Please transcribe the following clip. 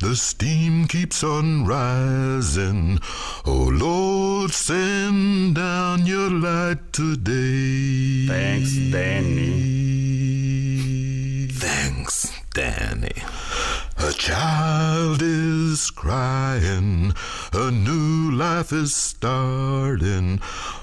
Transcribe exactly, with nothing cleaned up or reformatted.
The steam keeps on rising. Oh Lord, send down your light today. Thanks, Danny. Thanks, Danny. A child is crying, a new life is starting.